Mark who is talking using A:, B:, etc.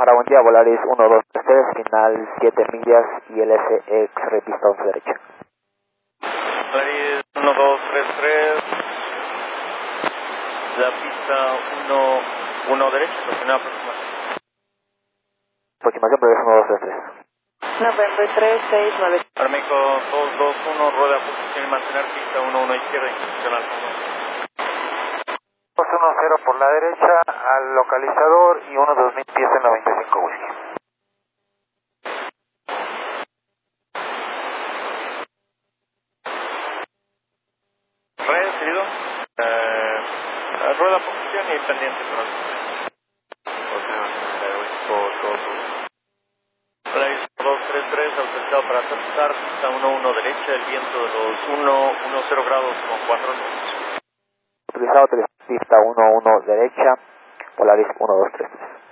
A: Guadalajara, buen día, Volaris 1233, final 7 millas y LSX, repista 11 derecha.
B: Volaris 1233, la pista 1 derecha, estacionada aproximadamente.
A: Aproximación previsión 1233.
C: November 369.
B: Armeco 221, rueda posición y mantener pista 11 izquierda, institución al fondo.
A: 210 por la derecha al localizador y 2000 pies en 95 whisky.
B: Recibido. Rueda posición y pendiente para Volaris 233, autorizado para aterrizar, pista 11 derecha, el viento de los 10 grados con 4 nudos.
A: Utilizado pista 11 derecha, Volaris 1233.